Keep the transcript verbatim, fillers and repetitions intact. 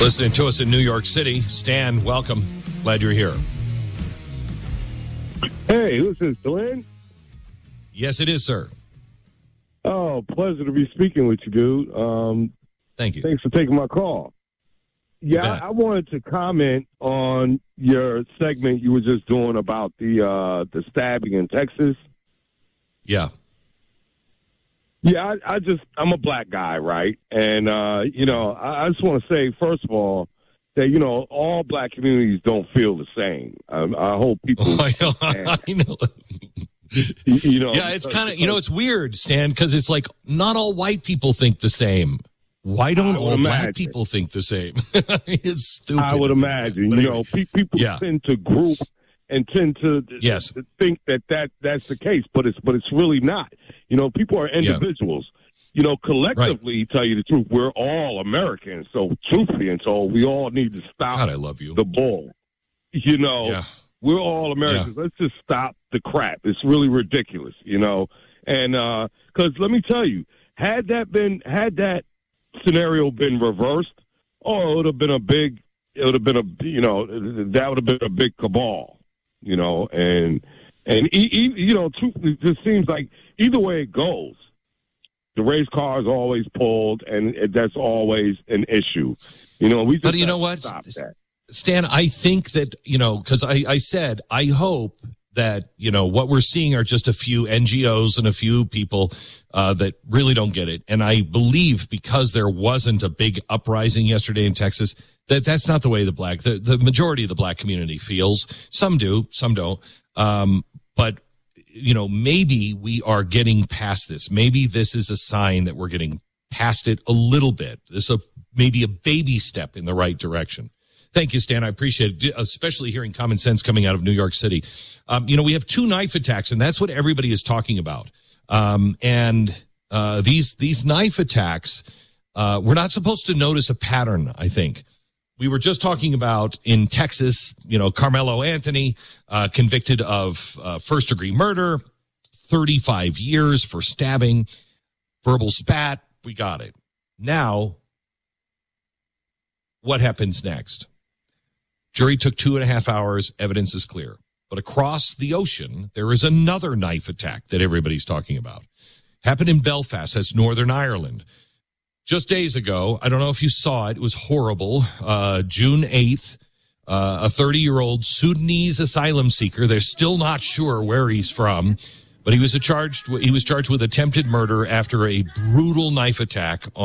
Listening to us in New York City. Stan, welcome. Glad you're here. Hey, this is Glenn. Yes, it is, sir. Oh, pleasure to be speaking with you, dude. Um, Thank you. Thanks for taking my call. Yeah, I, I wanted to comment on your segment you were just doing about the uh, the stabbing in Texas. Yeah. Yeah, I, I just, I'm a black guy, right? And, uh, you know, I, I just want to say, first of all, that, you know, all black communities don't feel the same. I, I hope people. Oh, I know. I know. You know, yeah, it's kind of, you know, it's weird, Stan, because it's like not all white people think the same. Why don't all imagine. black people think the same? It's stupid. I would imagine. But you anyway, know, pe- people yeah. tend to group and tend to, yes. to think that, that that's the case, but it's but it's really not. You know, people are individuals. Yeah. You know, collectively, right. Tell you the truth, we're all Americans. So, truthfully and so, we all need to stop God, I love you. the bull. You know, yeah. We're all Americans. Yeah. Let's just stop the crap. It's really ridiculous, you know. And because uh, let me tell you, had that been had that scenario been reversed, oh, it would have been a big, it would have been a, you know, that would have been a big cabal, you know. And and e- e- you know, truthfully, it just seems like either way it goes, the race car is always pulled, and that's always an issue. You know, we just but you know what, stop that. Stan, I think that, you know, because I, I said, I hope that, you know, what we're seeing are just a few N G Os and a few people uh, that really don't get it. And I believe because there wasn't a big uprising yesterday in Texas, that that's not the way the black, the, the majority of the black community feels. Some do, some don't. Um, but, you know, maybe we are getting past this. Maybe this is a sign that we're getting past it a little bit. This is a, maybe a baby step in the right direction. Thank you, Stan. I appreciate it, especially hearing common sense coming out of New York City. Um, you know, we have two knife attacks, and that's what everybody is talking about. Um, and uh, these these knife attacks, uh, we're not supposed to notice a pattern, I think. We were just talking about in Texas, you know, Carmelo Anthony, uh, convicted of uh, first-degree murder, thirty-five years for stabbing, verbal spat. We got it. Now, what happens next? Jury took two and a half hours. Evidence is clear. But across the ocean, there is another knife attack that everybody's talking about. Happened in Belfast. That's Northern Ireland. Just days ago, I don't know if you saw it. It was horrible. Uh, June eighth, uh, a thirty-year-old Sudanese asylum seeker. They're still not sure where he's from, but he was a charged. He was charged with attempted murder after a brutal knife attack